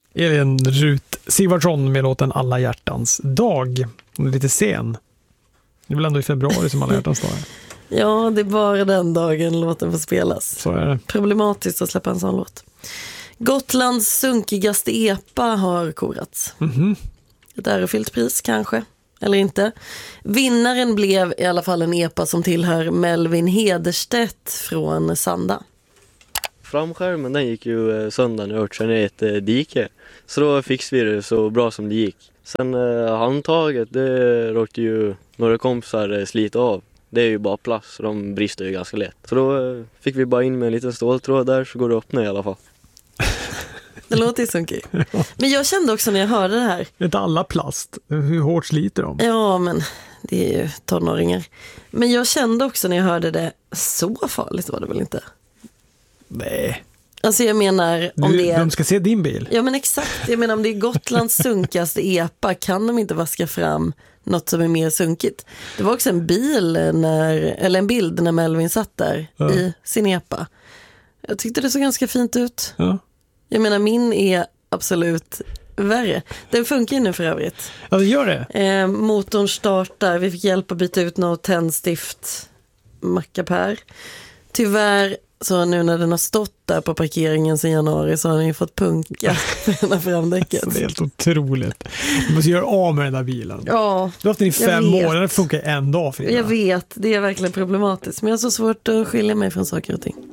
Elin Rut Sigvardsson med låten Alla hjärtans dag. Hon är lite sen. Det är väl ändå i februari som Alla hjärtans dag är. Ja, det är bara den dagen låten får spelas. Så är det. Problematiskt att släppa en sån låt. Gotlands sunkigaste epa har korats. Ett ärofyllt pris kanske, eller inte. Vinnaren blev i alla fall en epa som tillhör Melvin Hederstedt från Sanda. Framskärmen den gick ju sönder när jag hörde i ett dike. Så då fixade vi det så bra som det gick. Sen handtaget, det råkade ju några kompisar slita av. Det är ju bara plast så de brister ju ganska lätt. Så då fick vi bara in med en liten ståltråd där så går det att öppna i alla fall. Det låter ju sunkigt. Men jag kände också när jag hörde det här. Inte alla plast. Hur hårt sliter de? Ja, men det är ju tonåringar. Men jag kände också när jag hörde det, så farligt var det väl inte? Nej. Alltså jag menar om det är... De ska se din bil. Ja men exakt, jag menar om det är Gotlands sunkaste epa kan de inte vaska fram något som är mer sunkigt. Det var också en bild när Melvin satt där i sin epa. Jag tyckte det såg ganska fint ut. Ja. Jag menar min är absolut värre. Den funkar ju nu för övrigt. Ja, det gör det. Motorn startar, vi fick hjälp att byta ut något tändstift mackapär. Tyvärr så nu när den har stått där på parkeringen sedan januari så har den ju fått punka på framdäcket. Det är helt otroligt. Du måste göra av med den där bilen. Ja, du har haft den i 5 år, den funkar en dag för. Jag vet, det är verkligen problematiskt. Men jag har så svårt att skilja mig från saker och ting.